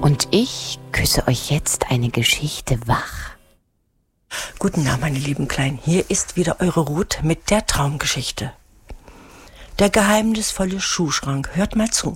Und ich küsse euch jetzt eine Geschichte wach. Guten Abend, meine lieben Kleinen. Hier ist wieder eure Ruth mit der Traumgeschichte. Der geheimnisvolle Schuhschrank. Hört mal zu.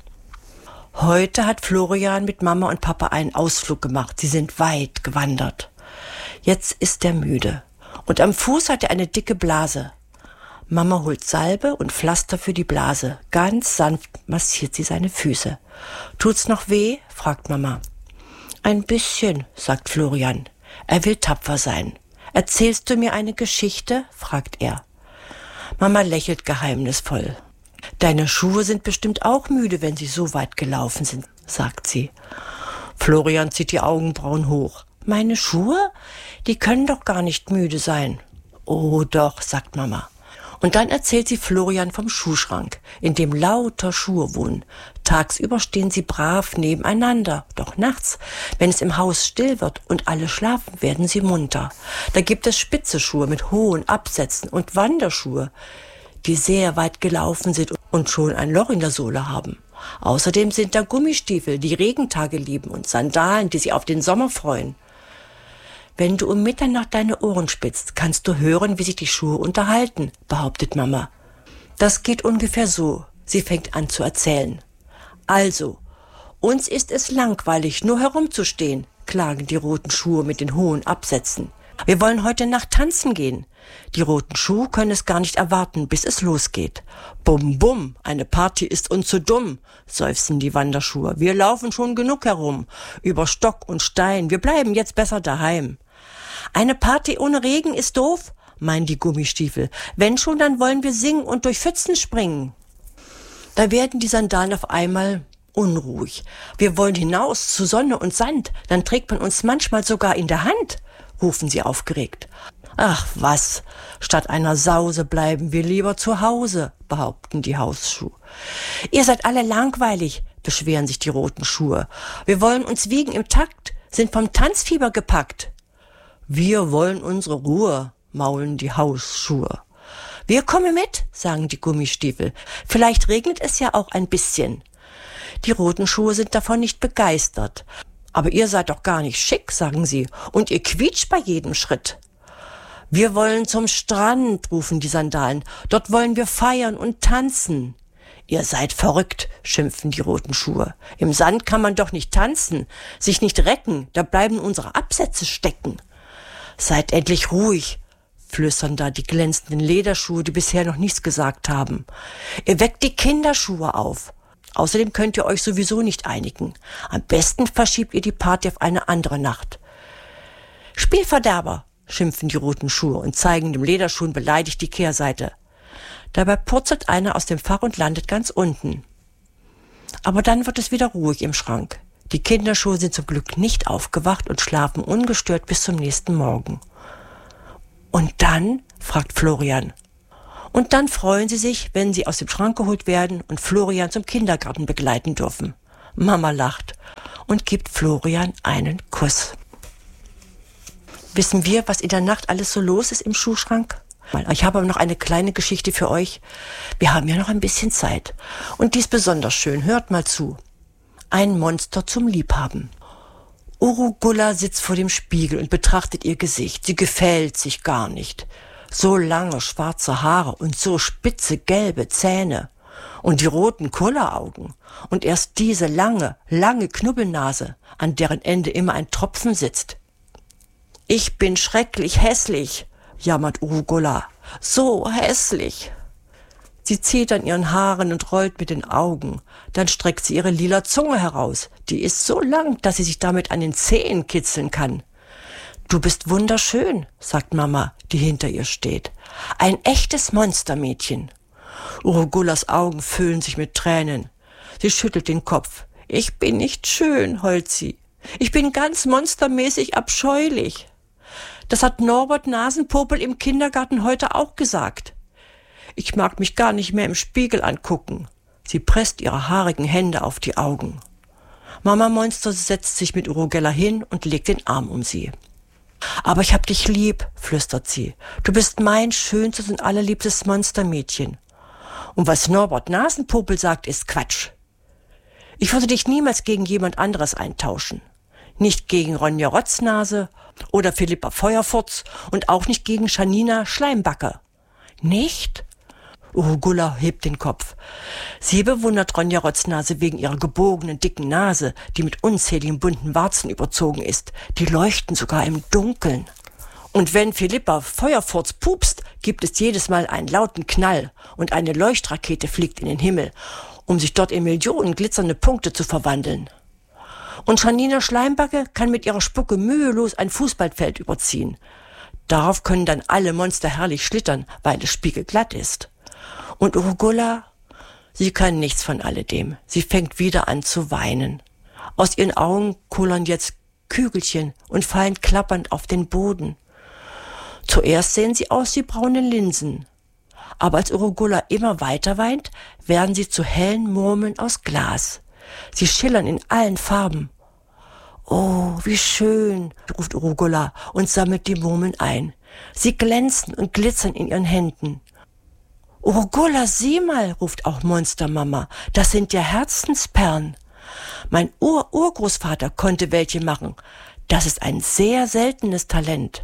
Heute hat Florian mit Mama und Papa einen Ausflug gemacht. Sie sind weit gewandert. Jetzt ist er müde. Und am Fuß hat er eine dicke Blase. Mama holt Salbe und Pflaster für die Blase. Ganz sanft massiert sie seine Füße. Tut's noch weh? Fragt Mama. Ein bisschen, sagt Florian. Er will tapfer sein. Erzählst du mir eine Geschichte? Fragt er. Mama lächelt geheimnisvoll. Deine Schuhe sind bestimmt auch müde, wenn sie so weit gelaufen sind, sagt sie. Florian zieht die Augenbrauen hoch. Meine Schuhe? Die können doch gar nicht müde sein. Oh doch, sagt Mama. Und dann erzählt sie Florian vom Schuhschrank, in dem lauter Schuhe wohnen. Tagsüber stehen sie brav nebeneinander, doch nachts, wenn es im Haus still wird und alle schlafen, werden sie munter. Da gibt es spitze Schuhe mit hohen Absätzen und Wanderschuhe, die sehr weit gelaufen sind und schon ein Loch in der Sohle haben. Außerdem sind da Gummistiefel, die Regentage lieben, und Sandalen, die sich auf den Sommer freuen. Wenn du um Mitternacht deine Ohren spitzt, kannst du hören, wie sich die Schuhe unterhalten, behauptet Mama. Das geht ungefähr so. Sie fängt an zu erzählen. Also, uns ist es langweilig, nur herumzustehen, klagen die roten Schuhe mit den hohen Absätzen. Wir wollen heute Nacht tanzen gehen. Die roten Schuhe können es gar nicht erwarten, bis es losgeht. Bum, bum, eine Party ist uns zu dumm, seufzen die Wanderschuhe. Wir laufen schon genug herum, über Stock und Stein, wir bleiben jetzt besser daheim. Eine Party ohne Regen ist doof, meinen die Gummistiefel. Wenn schon, dann wollen wir singen und durch Pfützen springen. Da werden die Sandalen auf einmal unruhig. Wir wollen hinaus zu Sonne und Sand, dann trägt man uns manchmal sogar in der Hand, rufen sie aufgeregt. Ach was, statt einer Sause bleiben wir lieber zu Hause, behaupten die Hausschuhe. Ihr seid alle langweilig, beschweren sich die roten Schuhe. Wir wollen uns wiegen im Takt, sind vom Tanzfieber gepackt. Wir wollen unsere Ruhe, maulen die Hausschuhe. Wir kommen mit, sagen die Gummistiefel. Vielleicht regnet es ja auch ein bisschen. Die roten Schuhe sind davon nicht begeistert. Aber ihr seid doch gar nicht schick, sagen sie, und ihr quietscht bei jedem Schritt. Wir wollen zum Strand, rufen die Sandalen. Dort wollen wir feiern und tanzen. Ihr seid verrückt, schimpfen die roten Schuhe. Im Sand kann man doch nicht tanzen, sich nicht recken, da bleiben unsere Absätze stecken. Seid endlich ruhig, flüstern da die glänzenden Lederschuhe, die bisher noch nichts gesagt haben. Ihr weckt die Kinderschuhe auf. Außerdem könnt ihr euch sowieso nicht einigen. Am besten verschiebt ihr die Party auf eine andere Nacht. Spielverderber, schimpfen die roten Schuhe und zeigen dem Lederschuhen beleidigt die Kehrseite. Dabei purzelt einer aus dem Fach und landet ganz unten. Aber dann wird es wieder ruhig im Schrank. Die Kinderschuhe sind zum Glück nicht aufgewacht und schlafen ungestört bis zum nächsten Morgen. Und dann? Fragt Florian. Und dann freuen sie sich, wenn sie aus dem Schrank geholt werden und Florian zum Kindergarten begleiten dürfen. Mama lacht und gibt Florian einen Kuss. Wissen wir, was in der Nacht alles so los ist im Schuhschrank? Ich habe aber noch eine kleine Geschichte für euch. Wir haben ja noch ein bisschen Zeit. Und die ist besonders schön. Hört mal zu. Ein Monster zum Liebhaben. Urugulla sitzt vor dem Spiegel und betrachtet ihr Gesicht. Sie gefällt sich gar nicht. So lange schwarze Haare und so spitze gelbe Zähne. Und die roten Kulleraugen. Und erst diese lange, lange Knubbelnase, an deren Ende immer ein Tropfen sitzt. Ich bin schrecklich hässlich, jammert Urugulla. So hässlich. Sie zieht an ihren Haaren und rollt mit den Augen. Dann streckt sie ihre lila Zunge heraus. Die ist so lang, dass sie sich damit an den Zehen kitzeln kann. Du bist wunderschön, sagt Mama, die hinter ihr steht. Ein echtes Monstermädchen. Urugullas Augen füllen sich mit Tränen. Sie schüttelt den Kopf. Ich bin nicht schön, heult sie. Ich bin ganz monstermäßig abscheulich. Das hat Norbert Nasenpopel im Kindergarten heute auch gesagt. Ich mag mich gar nicht mehr im Spiegel angucken. Sie presst ihre haarigen Hände auf die Augen. Mama Monster setzt sich mit Urugulla hin und legt den Arm um sie. Aber ich hab dich lieb, flüstert sie. Du bist mein schönstes und allerliebstes Monstermädchen. Und was Norbert Nasenpopel sagt, ist Quatsch. Ich würde dich niemals gegen jemand anderes eintauschen. Nicht gegen Ronja Rotznase oder Philippa Feuerfurz und auch nicht gegen Janina Schleimbacke. Nicht? Urugulla hebt den Kopf. Sie bewundert Ronja Rotznase wegen ihrer gebogenen, dicken Nase, die mit unzähligen bunten Warzen überzogen ist. Die leuchten sogar im Dunkeln. Und wenn Philippa Feuerfurz pupst, gibt es jedes Mal einen lauten Knall und eine Leuchtrakete fliegt in den Himmel, um sich dort in Millionen glitzernde Punkte zu verwandeln. Und Janina Schleimbacke kann mit ihrer Spucke mühelos ein Fußballfeld überziehen. Darauf können dann alle Monster herrlich schlittern, weil es spiegelglatt ist. Und Urugulla, sie kann nichts von alledem. Sie fängt wieder an zu weinen. Aus ihren Augen kullern jetzt Kügelchen und fallen klappernd auf den Boden. Zuerst sehen sie aus wie braune Linsen. Aber als Urugulla immer weiter weint, werden sie zu hellen Murmeln aus Glas. Sie schillern in allen Farben. Oh, wie schön, ruft Urugulla und sammelt die Murmeln ein. Sie glänzen und glitzern in ihren Händen. Urugulla, sieh mal, ruft auch Monstermama, das sind ja Herzensperlen. Mein Urgroßvater konnte welche machen. Das ist ein sehr seltenes Talent.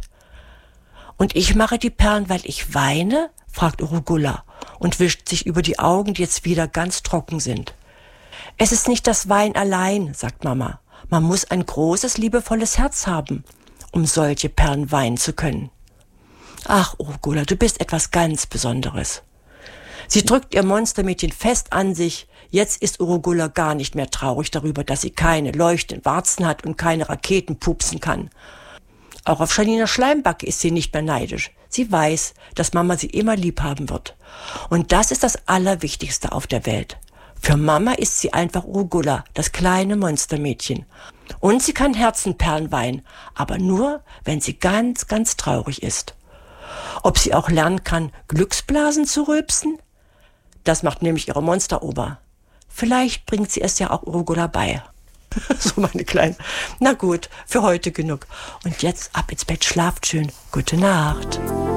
Und ich mache die Perlen, weil ich weine? Fragt Urugulla und wischt sich über die Augen, die jetzt wieder ganz trocken sind. Es ist nicht das Weinen allein, sagt Mama. Man muss ein großes, liebevolles Herz haben, um solche Perlen weinen zu können. Ach, Urugulla, du bist etwas ganz Besonderes. Sie drückt ihr Monstermädchen fest an sich. Jetzt ist Urugulla gar nicht mehr traurig darüber, dass sie keine leuchtenden Warzen hat und keine Raketen pupsen kann. Auch auf Janina Schleimbacke ist sie nicht mehr neidisch. Sie weiß, dass Mama sie immer lieb haben wird. Und das ist das Allerwichtigste auf der Welt. Für Mama ist sie einfach Urugulla, das kleine Monstermädchen. Und sie kann Herzenperlen weinen, aber nur, wenn sie ganz, ganz traurig ist. Ob sie auch lernen kann, Glücksblasen zu rülpsen? Das macht nämlich ihre Monsteroma. Vielleicht bringt sie es ja auch Urugulla bei. So, meine Kleinen. Na gut, für heute genug. Und jetzt ab ins Bett, schlaft schön. Gute Nacht.